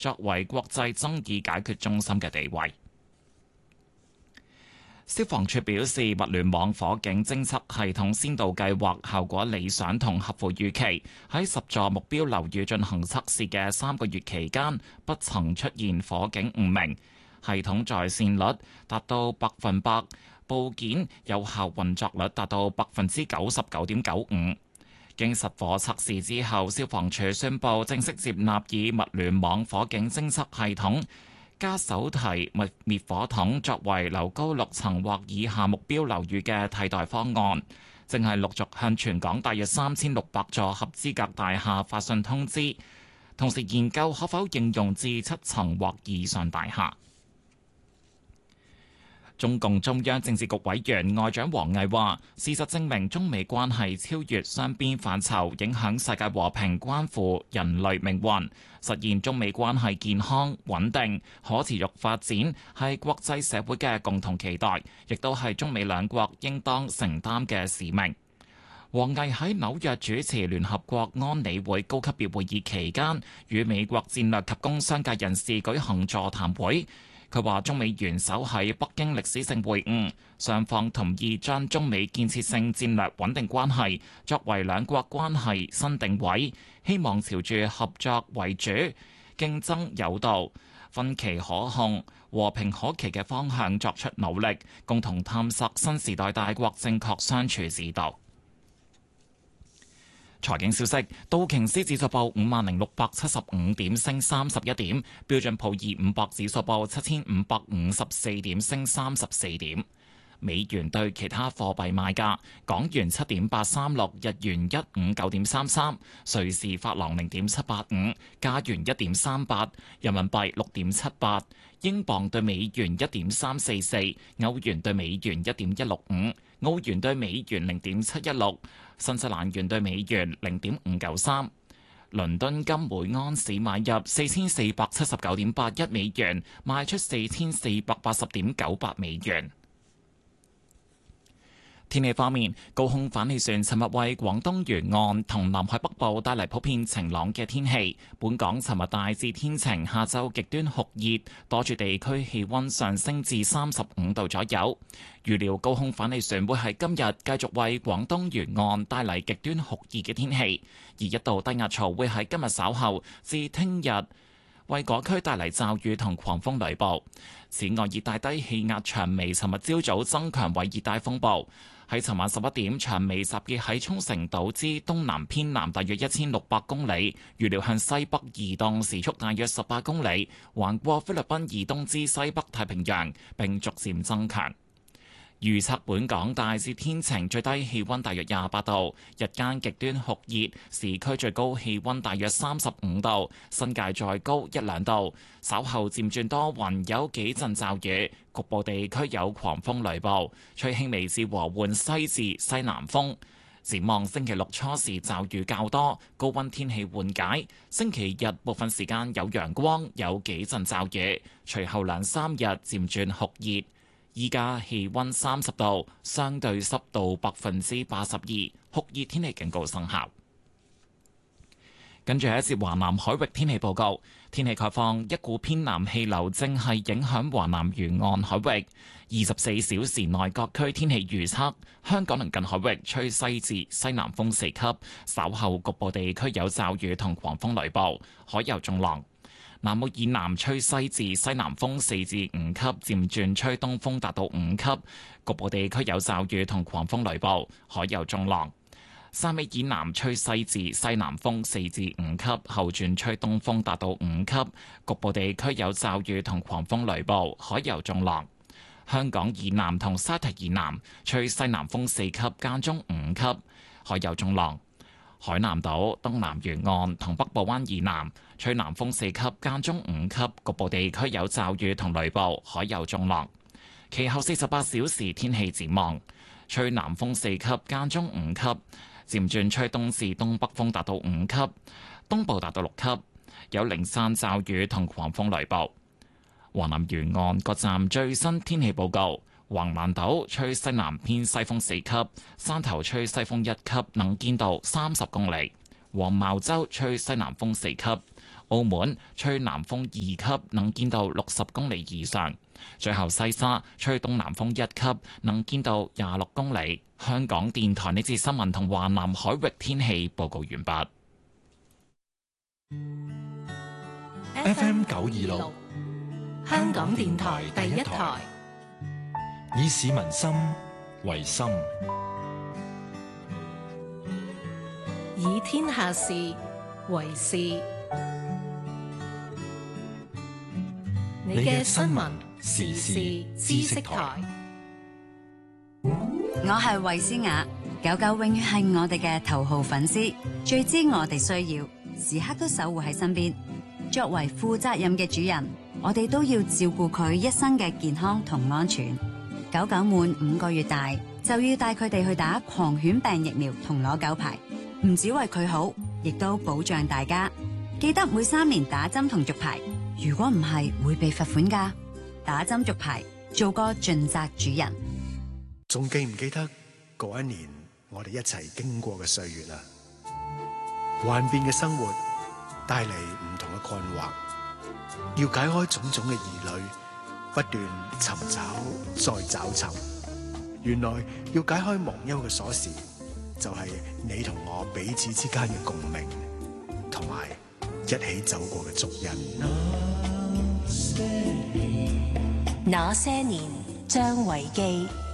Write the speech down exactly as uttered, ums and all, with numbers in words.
作為國際爭議解決中心嘅地位。消防處表示，物聯網火警偵測系統先導計劃效果理想同合乎預期，喺十座目標樓宇進行測試嘅三個月期間，不曾出現火警誤鳴，系統在線率達到百分百，部件有效運作率達到百分之九十九點九五。經實火測試之後，消防處宣布正式接納以物聯網火警偵測系統加手提滅滅火筒作為樓高六層或以下目標樓宇嘅替代方案，正係陸續向全港大約三千六百座合資格大廈發信通知，同時研究可否應用至七層或以上大廈。中共中央政治局委員外長王毅話：事實證明，中美關係超越雙邊範疇，影響世界和平，關乎人類命運。實現中美關係健康、穩定、可持續發展，係國際社會嘅共同期待，亦都係中美兩國應當承擔嘅使命。王毅喺紐約主持聯合國安理會高級別會議期間，與美國戰略及工商界人士舉行座談會。佢話：中美元首喺北京歷史性會晤，雙方同意將中美建設性戰略穩定關係作為兩國關係新定位，希望朝住合作為主、競爭有道、分歧可控、和平可期嘅方向作出努力，共同探索新時代大國正確相處之道。財經消息：道瓊斯指數報五萬零六百七十五點，升三十一點；標準普爾五百指數報七千五百五十四點，升三十四點。美元對其他貨幣賣價：港元七點八三六，日元一五九點三三，瑞士法郎零點七八五，加元一點三八，人民幣六點七八，英鎊對美元一點三四四，歐元對美元一點一六五，澳元對美元零點七一六，新西蘭元對美元零點五九三。倫敦金每安士買入四千四百七十九點八一美元，賣出四千四百八十點九八美元。天氣方面，高空反氣旋尋日為廣東沿岸同南海北部帶嚟普遍晴朗嘅天氣。本港尋日大致天晴，下晝極端酷熱，多處地區氣溫上升至三十五度左右。預料高空反氣旋會喺今日繼續為廣東沿岸帶嚟極端酷熱嘅天氣，而一道低壓槽會喺今日稍後至聽日為嗰區帶嚟驟雨同狂風雷暴。此外，熱帶低氣壓長微尋日朝早增強為熱帶風暴。喺尋晚十一點，長微集結喺沖繩島之東南偏南大約一千六百公里，預料向西北移動，時速大約十八公里，橫過菲律賓以東之西北太平洋，並逐漸增強。預測本港大致天晴，最低氣溫大約廿八度，日間極端酷熱，市區最高氣溫大約三十五度，新界再高一兩度。稍後漸轉多雲，有幾陣驟雨，局部地區有狂風雷暴，吹輕微至和緩西至西南風。展望星期六初時驟雨較多，高溫天氣緩解。星期日部分時間有陽光，有幾陣驟雨，隨後兩三日漸轉酷熱。依家氣溫三十度，相對濕度百分之八十二，酷熱天氣警告生效。跟住係一節華南海域天氣報告，天氣概況：一股偏南氣流正係影響華南沿岸海域。二十四小時內各區天氣預測：香港鄰近海域吹西至西南風四級，稍後局部地區有驟雨同狂風雷暴，海有中浪。南澳以南吹西至西南風四至五級，漸轉吹東風達到五級，局部地區有驟雨同狂風雷暴，海有中浪。汕尾以南吹西至西南風四至五級，後轉吹東風達到五級，局部地區有驟雨同狂風雷暴，海有中浪。香港以南同沙堤以南吹西南風四級，間中五級，海有中浪。海南島東南沿岸同北部灣以南吹南風四級，間中五級，局部地區有驟雨同雷暴，海有中浪。其後四十八小時天氣展望：吹南風四級，間中五級，漸轉吹東至東北風達到五級，東部達到六級，有零散驟雨同狂風雷暴。華南沿岸各站最新天氣報告。橫瀾島吹西南偏西風四級，山頭吹西風一級，能見度三十公里。黃茅洲吹西南風四級， 澳門吹南風二級，能見度六十公里以上。最後西沙吹東南風一級，能見度廿六公里。香港電台呢節新聞同華南海域天氣報告完畢。 F M 九二六，香港電台第一台，以市民心為心， 以天下事為事。你嘅新聞時事知識台。 我係衛詩雅，狗狗永遠係我哋嘅頭號粉絲，最知我哋需要，時刻都守護喺身邊。作為負責任嘅主人，我哋都要照顧佢一生嘅健康同安全。狗狗滿五個月大就要帶佢哋去打狂犬病疫苗同攞狗牌，唔止為佢好，亦都保障大家。記得每三年打針同續牌，如果唔係會被罰款㗎。打針續牌，做個盡責主人。 仲記唔記得嗰一年我哋一齊經過嘅歲月啊？幻變嘅生活帶嚟唔同嘅困惑，要解開種種嘅疑慮，不斷尋找再找尋。原來要解開忘憂嘅鎖匙，就係你同我彼此之間嘅共鳴，同埋一起走過嘅足印。 那些年，張維基。